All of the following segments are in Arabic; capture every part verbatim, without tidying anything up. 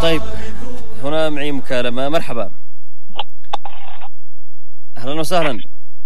طيب هنا معي مكالمة. مرحبا، أهلا وسهلا.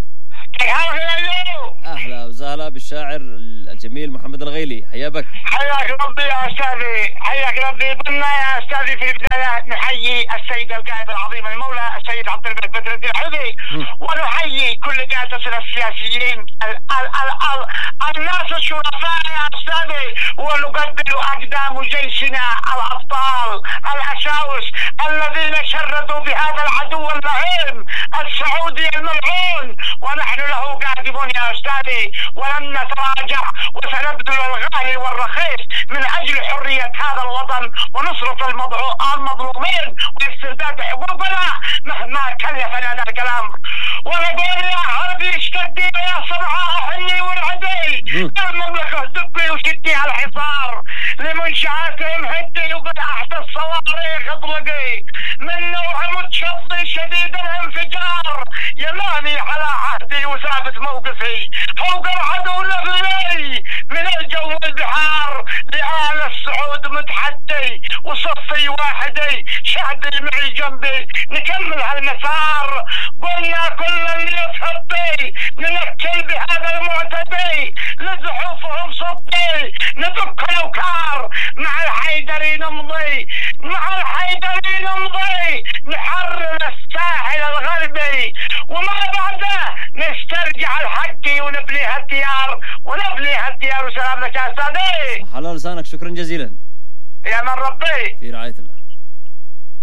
أهلا وسهلا بالشاعر الجميل محمد الغيلي، حيا بك. حياك ربي يا أستاذي، حياك ربي. قلنا يا أستاذي في البداية نحيي السيد القائد العظيم المولى السيد عبد الملك بدر الدين الحوثي، ونحيي كل قادتنا السياسيين ال ال ال ال الناس الشرفاء يا أستاذي، ونقبل أقدام جيشنا الأبطال الأشاوس الذين شردوا بهذا العدو اللعين السعودي الملعون، ونحن له قادمون يا أستاذي، ولن نتراجع وسنبذل الغالي والرخيص من أجل حرية هذا الوطن ونصرة المظلومين واسترداد حقوقنا مهما كلفنا هذا الكلام. ونقول يا عربي اشتدي يا صبعاء حني ورعدي، المملكة دبي وشدي على الحصار، لمنشآتهم هدي وبدأت الصواريخ اطلقي من نوع متشظي شديد الانفجار، يماني على عهدي وثابت موقفي فوق العدو نغلي من الجو والبحار، لآل السعود متحدي وصفي واحدي شهدي معي جنبي نكمل هالمسار. قلنا كل اللي يتخطي ننكل بهذا المعتدي، لزحوفهم صدي ندك الأوكار، مع الحيدري نمضي مع الحيدري نمضي نحرر الساحل الغربي، وما بعده نسترجع الحكي ونبنيها الديار ونبنيها الديار. وسلام لك يا أستاذي. حلال لسانك، شكرا جزيلا. يا من ربي. في رعاية الله.